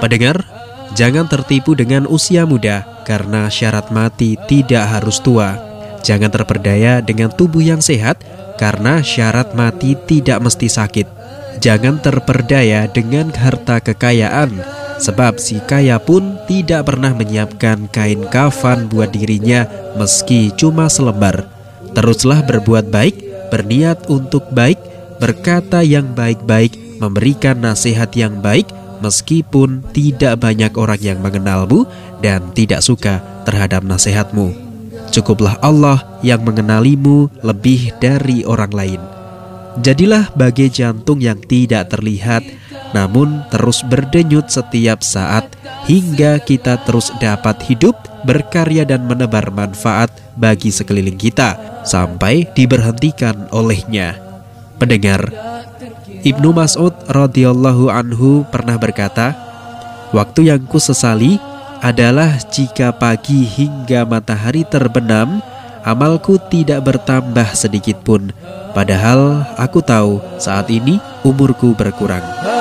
Pendengar, jangan tertipu dengan usia muda, karena syarat mati tidak harus tua. Jangan terperdaya dengan tubuh yang sehat, karena syarat mati tidak mesti sakit. Jangan terperdaya dengan harta kekayaan, sebab si kaya pun tidak pernah menyiapkan kain kafan buat dirinya meski cuma selembar. Teruslah berbuat baik, berniat untuk baik, berkata yang baik-baik, memberikan nasihat yang baik, meskipun tidak banyak orang yang mengenalmu dan tidak suka terhadap nasihatmu. Cukuplah Allah yang mengenalimu lebih dari orang lain. Jadilah bagai jantung yang tidak terlihat, namun terus berdenyut setiap saat, hingga kita terus dapat hidup, berkarya dan menebar manfaat bagi sekeliling kita, sampai diberhentikan olehnya. Pendengar, Ibnu Mas'ud radhiyallahu anhu pernah berkata, "Waktu yang kusesali adalah jika pagi hingga matahari terbenam, amalku tidak bertambah sedikit pun. Padahal aku tahu saat ini umurku berkurang."